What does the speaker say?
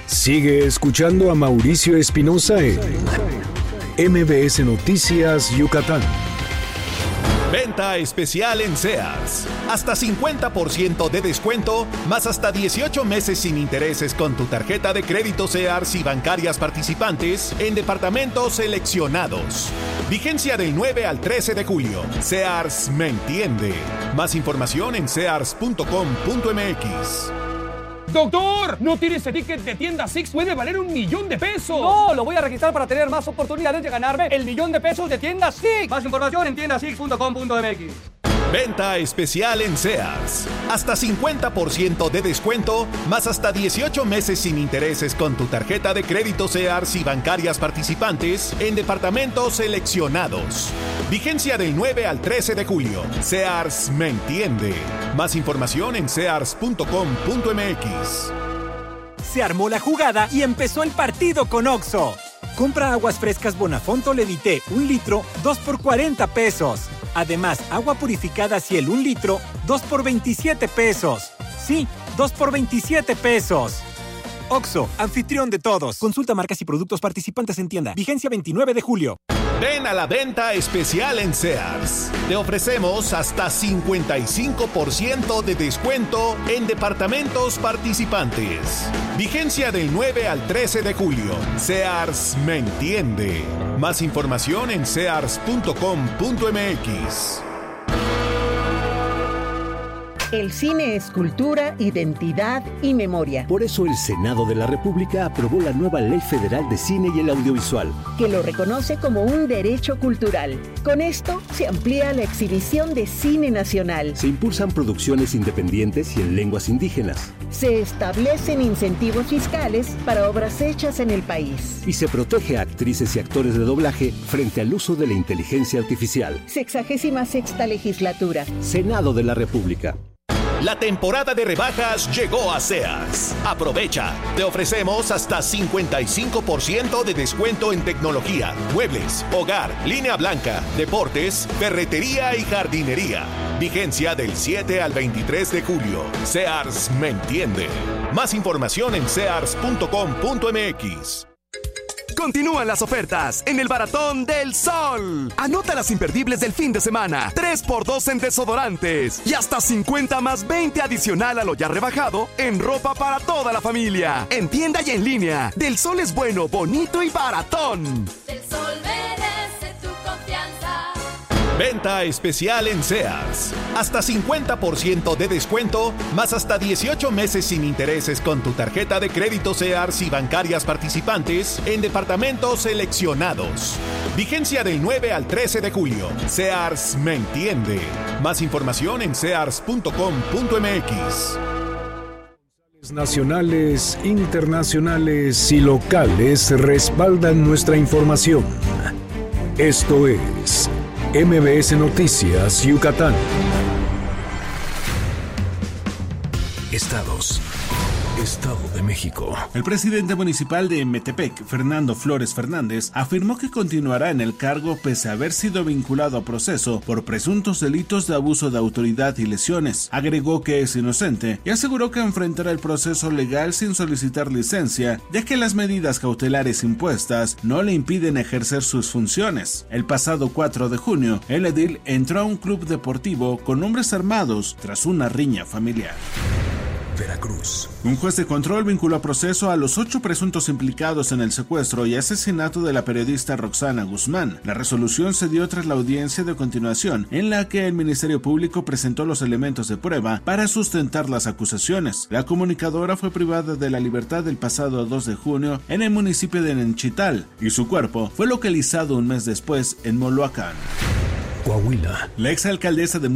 Sigue escuchando a Mauricio Espinosa en MBS Noticias Yucatán. Venta especial en Sears. Hasta 50% de descuento, más hasta 18 meses sin intereses con tu tarjeta de crédito Sears y bancarias participantes en departamentos seleccionados. Vigencia del 9 al 13 de julio. Sears me entiende. Más información en sears.com.mx. ¡Doctor! ¿No tiene ese ticket de tienda Six? ¡Puede valer $1,000,000! No, lo voy a registrar para tener más oportunidades de ganarme el $1,000,000 de tienda Six. Más información en tiendasix.com.mx. Venta especial en Sears. Hasta 50% de descuento, más hasta 18 meses sin intereses con tu tarjeta de crédito Sears y bancarias participantes en departamentos seleccionados. Vigencia del 9 al 13 de julio. Sears me entiende. Más información en sears.com.mx. Se armó la jugada y empezó el partido con Oxxo. Compra aguas frescas Bonafonte Levité 1 litro, 2 por $40. Además, agua purificada Ciel 1 litro, 2 por $27. Sí, 2 por $27. Oxxo, anfitrión de todos. Consulta marcas y productos participantes en tienda. Vigencia 29 de julio. Ven a la venta especial en Sears. Te ofrecemos hasta 55% de descuento en departamentos participantes. Vigencia del 9 al 13 de julio. Sears me entiende. Más información en sears.com.mx. El cine es cultura, identidad y memoria. Por eso el Senado de la República aprobó la nueva Ley Federal de Cine y el Audiovisual, que lo reconoce como un derecho cultural. Con esto se amplía la exhibición de cine nacional. Se impulsan producciones independientes y en lenguas indígenas. Se establecen incentivos fiscales para obras hechas en el país. Y se protege a actrices y actores de doblaje frente al uso de la inteligencia artificial. 66ª legislatura. Senado de la República. La temporada de rebajas llegó a Sears. Aprovecha. Te ofrecemos hasta 55% de descuento en tecnología, muebles, hogar, línea blanca, deportes, ferretería y jardinería. Vigencia del 7 al 23 de julio. Sears me entiende. Más información en sears.com.mx. Continúan las ofertas en el Baratón del Sol. Anota las imperdibles del fin de semana. 3x2 en desodorantes y hasta 50 más 20 adicional a lo ya rebajado en ropa para toda la familia. En tienda y en línea. Del Sol es bueno, bonito y baratón. Del Sol merece tu confianza. Venta especial en Sears. Hasta 50% de descuento, más hasta 18 meses sin intereses con tu tarjeta de crédito Sears y bancarias participantes en departamentos seleccionados. Vigencia del 9 al 13 de julio. Sears me entiende. Más información en sears.com.mx. Nacionales, internacionales y locales respaldan nuestra información. Esto es MBS Noticias Yucatán. Estados. Estado de México. El presidente municipal de Metepec, Fernando Flores Fernández, afirmó que continuará en el cargo pese a haber sido vinculado a proceso por presuntos delitos de abuso de autoridad y lesiones. Agregó que es inocente y aseguró que enfrentará el proceso legal sin solicitar licencia, ya que las medidas cautelares impuestas no le impiden ejercer sus funciones. El pasado 4 de junio, el edil entró a un club deportivo con hombres armados tras una riña familiar. Veracruz. Un juez de control vinculó a proceso a los 8 presuntos implicados en el secuestro y asesinato de la periodista Roxana Guzmán. La resolución se dio tras la audiencia de continuación, en la que el Ministerio Público presentó los elementos de prueba para sustentar las acusaciones. La comunicadora fue privada de la libertad el pasado 2 de junio en el municipio de Nenchital y su cuerpo fue localizado un mes después en Moloacán. Coahuila. La exalcaldesa de